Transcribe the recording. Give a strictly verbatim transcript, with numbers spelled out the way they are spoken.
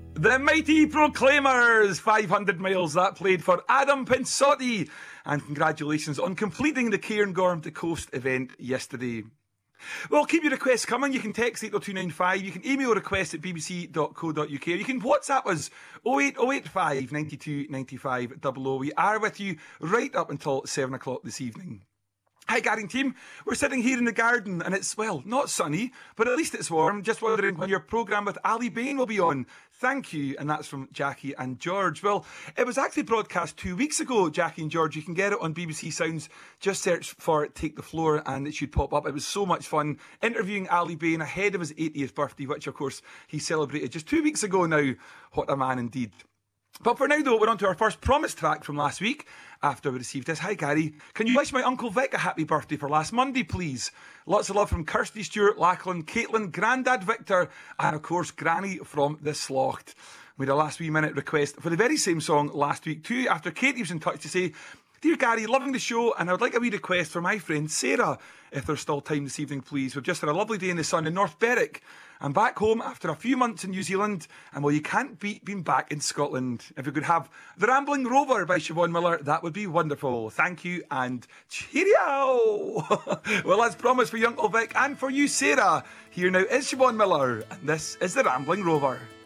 The Mighty Proclaimers, five hundred miles that played for Adam Pensotti. And congratulations on completing the Cairngorm to Coast event yesterday. Well, keep your requests coming. You can text eight oh two nine five, you can email requests at b b c dot co dot u k, or you can WhatsApp us oh eight oh eight five, nine two nine five zero zero. We are with you right up until seven o'clock this evening. Hi, Gary and team. We're sitting here in the garden and it's, well, not sunny, but at least it's warm. Just wondering when your programme with Ali Bain will be on. Thank you. And that's from Jackie and George. Well, it was actually broadcast two weeks ago, Jackie and George. You can get it on B B C Sounds. Just search for Take the Floor and it should pop up. It was so much fun interviewing Ali Bain ahead of his eightieth birthday, which, of course, he celebrated just two weeks ago now. What a man indeed. But for now, though, we're on to our first promised track from last week after we received this. Hi, Gary. Can you wish my Uncle Vic a happy birthday for last Monday, please? Lots of love from Kirsty Stewart, Lachlan, Caitlin, Grandad Victor, and, of course, Granny from the Slocht. We had a last wee minute request for the very same song last week, too, after Katie was in touch to say, "Dear Gary, loving the show, and I would like a wee request for my friend Sarah, if there's still time this evening, please. We've just had a lovely day in the sun in North Berwick. I'm back home after a few months in New Zealand, and well, you can't beat being back in Scotland. If we could have The Rambling Rover by Siobhan Miller, that would be wonderful. Thank you, and cheerio!" Well, as promised for young Uncle Vic and for you, Sarah, here now is Siobhan Miller, and this is The Rambling Rover.